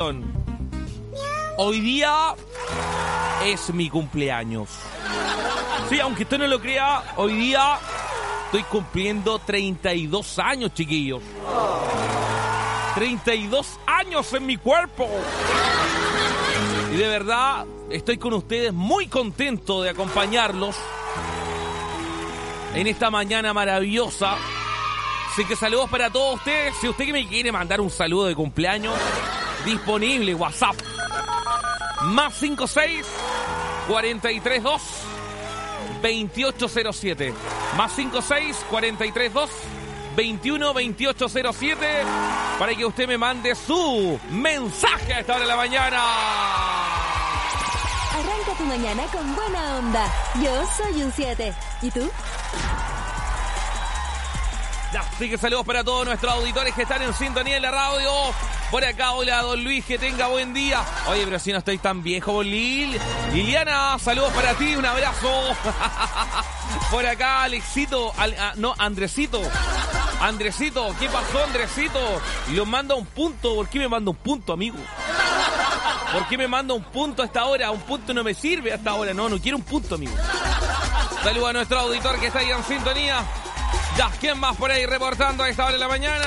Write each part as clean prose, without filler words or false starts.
atención. Hoy día es mi cumpleaños. Sí, aunque usted no lo crea, hoy día estoy cumpliendo 32 años, chiquillos. 32 años en mi cuerpo. Y de verdad, estoy con ustedes muy contento de acompañarlos en esta mañana maravillosa. Así que saludos para todos ustedes. Si usted que me quiere mandar un saludo de cumpleaños, disponible WhatsApp. Más 56 432 2807. Más 56 432 212807 para que usted me mande su mensaje a esta hora de la mañana. Arranca tu mañana con buena onda. Yo soy un 7. ¿Y tú? Ya, así que saludos para todos nuestros auditores que están en sintonía en la radio. Por acá, hola don Luis, que tenga buen día. Oye, pero si no estoy tan viejo, vos, Liliana, saludos para ti, un abrazo. Por acá, Alexito, Andresito. Andresito, ¿qué pasó, Andresito? Lo manda un punto. ¿Por qué me manda un punto, amigo? ¿Por qué me manda un punto a esta hora? Un punto no me sirve a esta hora. No quiero un punto, amigo. Saludos a nuestro auditor que está ahí en sintonía. Ya, ¿quién más por ahí reportando a esta hora de la mañana?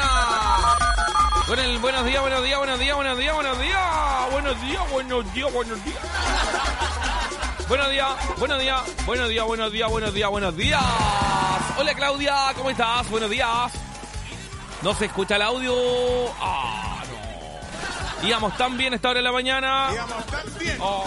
Con el buenos días, buenos días, buenos días, buenos días, buenos días. Buenos días, buenos días, buenos días. Buenos días, buenos días, buenos días, buenos días, buenos días, buenos días. Hola Claudia, ¿cómo estás? Buenos días. ¿No se escucha el audio? Ah, no. Íbamos tan bien a esta hora de la mañana. Íbamos tan bien. Oh.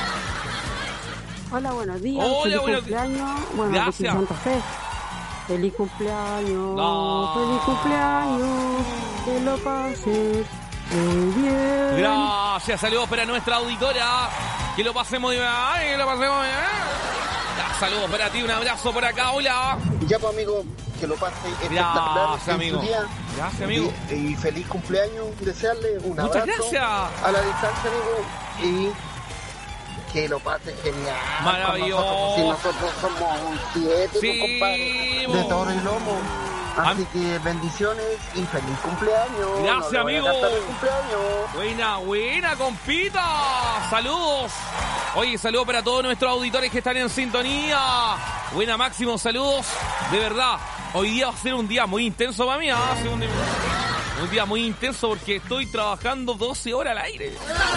Hola, buenos días. Hola, buenos cumpleaños. Bueno, gracias. Santa Fe. Feliz cumpleaños. No. Feliz cumpleaños. Que lo pases muy bien. Gracias, saludos para nuestra auditora. Que lo pasemos bien. Ay, que lo pasemos bien. Ya, saludos para ti, un abrazo por acá, hola. Ya, pues, amigo, que lo pase espectacular. Gracias, amigo. Gracias, amigo. Y feliz cumpleaños, desearle un Muchas abrazo gracias. a la distancia, amigo, y que lo pase genial. Maravilloso. Si nosotros somos un 7, Sí, compadre, de toro y lomo. Así que bendiciones y feliz cumpleaños. Gracias, no le voy a amigo. cantar el cumpleaños. Buena, buena, compita. Saludos. Oye, saludos para todos nuestros auditores que están en sintonía. Buena, Máximo, saludos. De verdad, hoy día va a ser un día muy intenso para mí. Va a ser un día muy intenso porque estoy trabajando 12 horas al aire.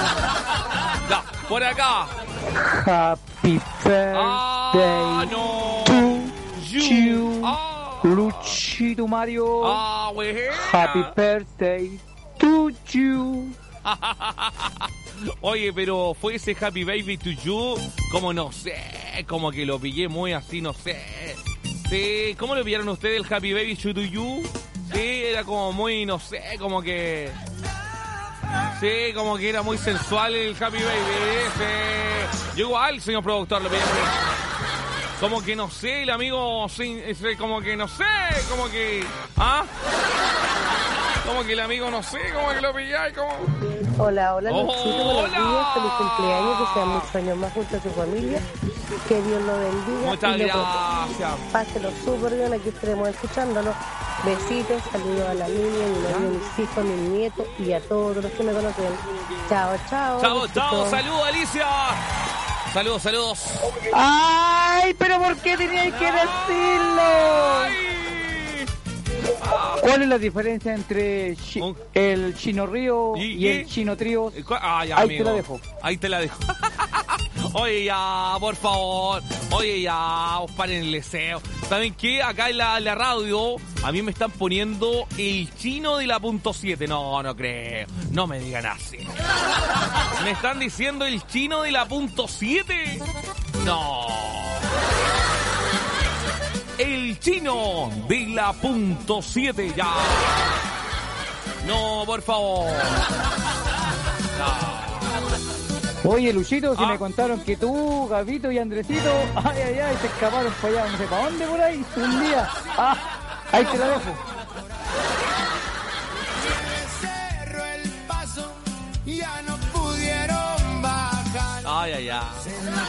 Ya, por acá. Happy birthday no. to you. Luchito Mario. Buena. Happy birthday to you. Oye, pero fue ese Happy Baby to You, como no sé, como que lo pillé muy así, no sé. Sí, ¿cómo lo pillaron ustedes el Happy Baby to You? Sí, era como muy, no sé, como que... Sí, como que era muy sensual el Happy Baby. Sí. Yo igual, señor productor, lo pillé muy... Como que no sé, el amigo, como que no sé, como que... ¿Ah? Como que el amigo no sé, como que lo pilláis, como... Hola, Luchito, buenos días. Hola. Feliz cumpleaños, que sean muchos años más junto a su familia. Que Dios lo bendiga. Muchas y lo gracias. Páselo súper bien, aquí estaremos escuchándolo. Besitos, saludos a la niña, mi marido, mis hijos, mis nietos y a todos los que me conocen. Chao, chao. Chao, besitos. chao, saludos Alicia. Saludos, saludos. ¡Ay! ¿Pero por qué teníais que decirlo? Ay. ¿Cuál es la diferencia entre el Chino Río y el Chino Trío? Ya, Ahí amigo. te la dejo. Ahí te la dejo. Oye, ya, por favor. Oye, ya, paren el deseo. ¿Saben qué? Acá en la radio, a mí me están poniendo el chino de la punto 7. No, no creo. No me digan así. ¿Me están diciendo el chino de la punto 7? No. El chino de la punto 7, ya. No, por favor. No. Oye, Luchito, si me contaron que tú, Gabito y Andresito, se escaparon para allá, no sé para dónde por ahí, un día. Ahí te la dejo.